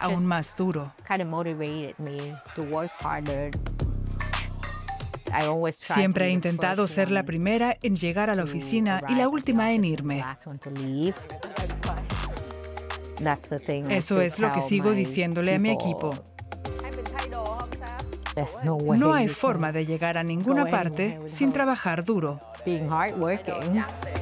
aún más duro. Siempre he intentado ser la primera en llegar a la oficina y la última en irme. Eso es lo que sigo diciéndole a mi equipo. No hay forma de llegar a ninguna parte sin trabajar duro.